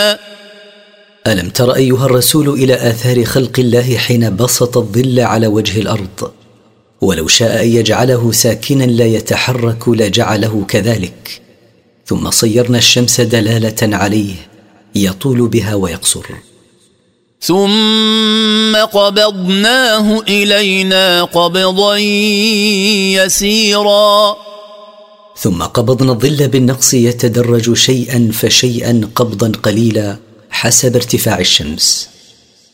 ألم تر أيها الرسول إلى آثار خلق الله حين بسط الظل على وجه الأرض، ولو شاء أن يجعله ساكنا لا يتحرك لجعله كذلك، ثم صيرنا الشمس دلالة عليه يطول بها ويقصر. ثم قبضناه إلينا قبضا يسيرا. ثم قبضنا الظل بالنقص يتدرج شيئا فشيئا قبضا قليلا حسب ارتفاع الشمس.